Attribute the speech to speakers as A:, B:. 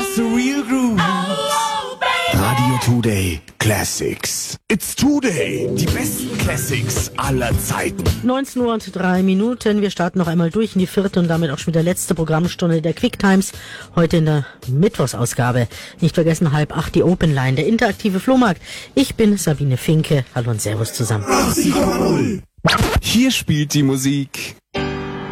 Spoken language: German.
A: the real groove. Radio Today Classics. It's Today. Die besten Classics aller Zeiten.
B: 19:03 Uhr. Wir starten noch einmal durch in die vierte und damit auch schon wieder letzte Programmstunde der Quicktimes. Heute in der Mittwochsausgabe. Nicht vergessen, 7:30 die Open Line, der interaktive Flohmarkt. Ich bin Sabine Finke. Hallo und Servus zusammen.
A: Hier spielt die Musik